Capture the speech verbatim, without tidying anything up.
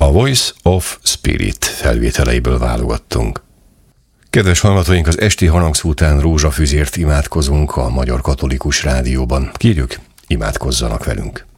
A Voice of Spirit felvételeiből válogattunk. Kedves hallgatóink, az esti harangszó után rózsafüzért imádkozunk a Magyar Katolikus Rádióban. Kérjük, imádkozzanak velünk!